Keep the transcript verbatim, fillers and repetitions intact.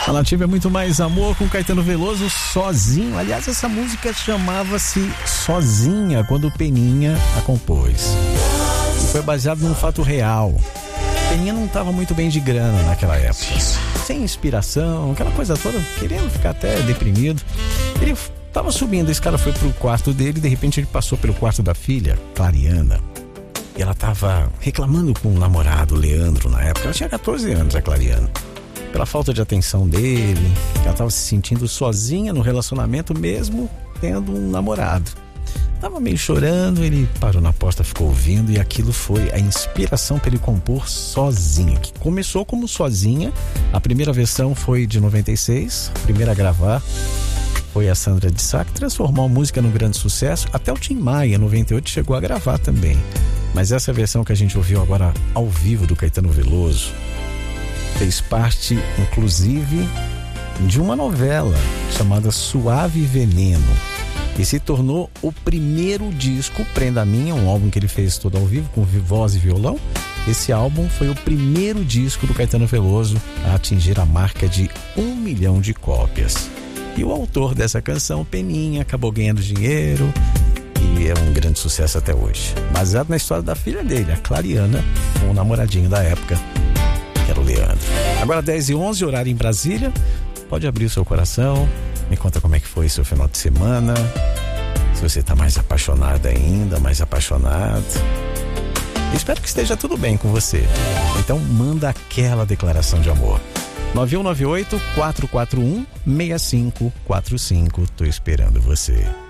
A Nativa é muito mais amor com Caetano Veloso, Sozinho. Aliás, essa música chamava-se Sozinha quando Peninha a compôs. E foi baseado num fato real. Peninha não estava muito bem de grana naquela época. Sem inspiração, aquela coisa toda, querendo ficar até deprimido. Ele estava subindo, esse cara foi pro quarto dele e de repente ele passou pelo quarto da filha, Clariana. E ela estava reclamando com o namorado, Leandro, na época. Ela tinha catorze anos, a Clariana. Pela falta de atenção dele, ela estava se sentindo sozinha no relacionamento, mesmo tendo um namorado. Tava meio chorando, ele parou na porta, ficou ouvindo, e aquilo foi a inspiração para ele compor Sozinha, que começou como Sozinha. A primeira versão foi de noventa e seis, a primeira a gravar foi a Sandra de Sá, que transformou a música num grande sucesso. Até o Tim Maia, em noventa e oito, chegou a gravar também. Mas essa versão que a gente ouviu agora ao vivo do Caetano Veloso fez parte, inclusive, de uma novela chamada Suave Veneno, e se tornou o primeiro disco, Prenda Minha, um álbum que ele fez todo ao vivo, com voz e violão. Esse álbum foi o primeiro disco do Caetano Veloso a atingir a marca de um milhão de cópias. E o autor dessa canção, Peninha, acabou ganhando dinheiro e é um grande sucesso até hoje. Baseado na história da filha dele, a Clariana, com o namoradinho da época, que era o Leandro. Agora dez e onze, horário em Brasília. Pode abrir o seu coração, me conta como é que foi seu final de semana, se você está mais apaixonada ainda, mais apaixonado. Espero que esteja tudo bem com você. Então manda aquela declaração de amor. nove um nove oito, quatro quatro um, seis cinco quatro cinco. Tô esperando você.